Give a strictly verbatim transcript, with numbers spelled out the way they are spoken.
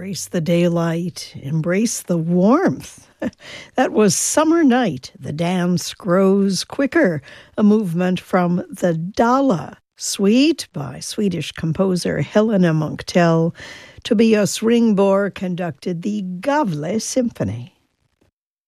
Embrace the daylight, embrace the warmth. That was Summer Night. The dance grows quicker, a movement from the Dala Suite by Swedish composer Helena Munktell. Tobias Ringbor conducted the Gavle Symphony.